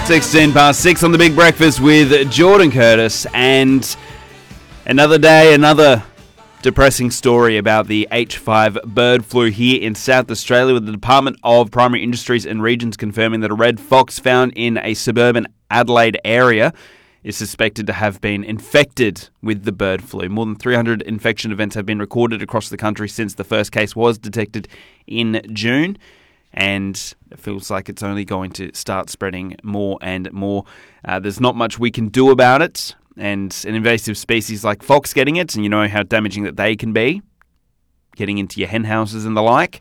16 past 6 on The Big Breakfast with Jordan Curtis, and another day, another depressing story about the H5 bird flu here in South Australia, with the Department of Primary Industries and Regions confirming that a red fox found in a suburban Adelaide area is suspected to have been infected with the bird flu. More than 300 infection events have been recorded across the country since the first case was detected in June. And it feels like it's only going to start spreading more and more. There's not much we can do about it. And an invasive species like fox getting it, and you know how damaging that they can be, getting into your hen houses and the like.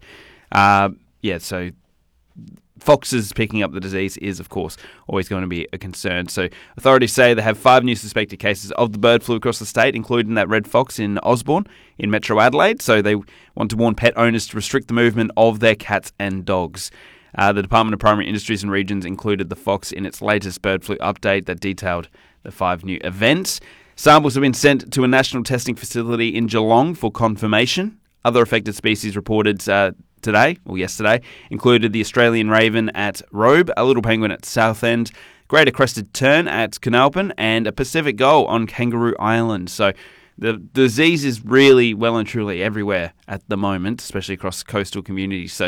So foxes picking up the disease is, of course, always going to be a concern. So authorities say they have 5 new suspected cases of the bird flu across the state, including that red fox in Osborne in Metro Adelaide. So they want to warn pet owners to restrict the movement of their cats and dogs. The Department of Primary Industries and Regions included the fox in its latest bird flu update that detailed the 5 new events. Samples have been sent to a national testing facility in Geelong for confirmation. Other affected species reported yesterday, included the Australian raven at Robe, a little penguin at Southend, greater crested tern at Canalpin, and a Pacific gull on Kangaroo Island. So the disease is really well and truly everywhere at the moment, especially across coastal communities. So,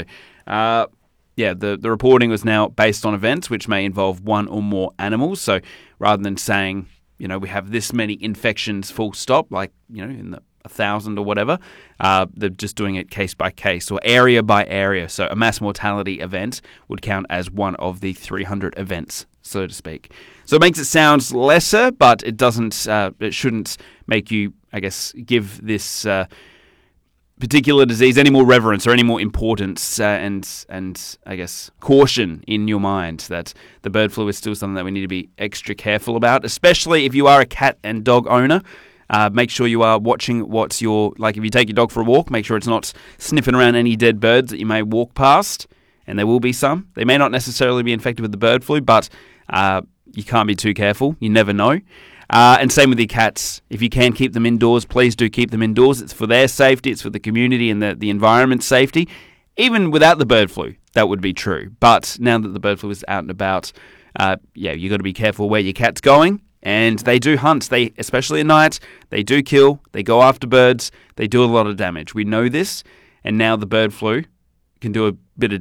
the reporting was now based on events which may involve one or more animals. So rather than saying, we have this many infections full stop, like, in the 1,000 or whatever, they're just doing it case by case or area by area. So a mass mortality event would count as one of the 300 events, so to speak. So it makes it sound lesser, but it doesn't. It shouldn't make you, I guess, give this particular disease any more reverence or any more importance and I guess caution in your mind that the bird flu is still something that we need to be extra careful about, especially if you are a cat and dog owner. Make sure you are watching if you take your dog for a walk, make sure it's not sniffing around any dead birds that you may walk past, and there will be some. They may not necessarily be infected with the bird flu, but you can't be too careful. You never know. And same with your cats. If you can keep them indoors, please do keep them indoors. It's for their safety, it's for the community and the environment's safety. Even without the bird flu, that would be true. But now that the bird flu is out and about, you got to be careful where your cat's going. And they do hunt, especially at night. They do kill, they go after birds, they do a lot of damage. We know this, and now the bird flu can do